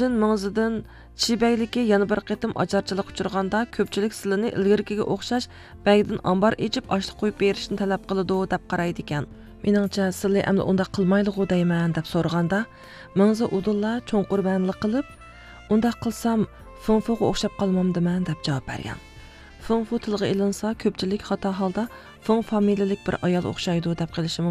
Mingzidan Chibayliki yana bir qitim ocharchilik uchirganda ko'pchilik sizlarni ilgarikiga o'xshash bagdan ombar echib ochliq qo'yib berishni talab qiladi deb qaraydi ekan. Meningcha sizlar endi unda qilmayligu deyman deb so'raganda, Mingzi Udulla cho'nqurbanlik qilib, unda qilsam Fengfuga o'xshab qolmamdiman deb javob bergan. Fengfu tilga ilinsa ko'pchilik xato holda Feng familiyalik bir ayol o'xshaydi deb qilishi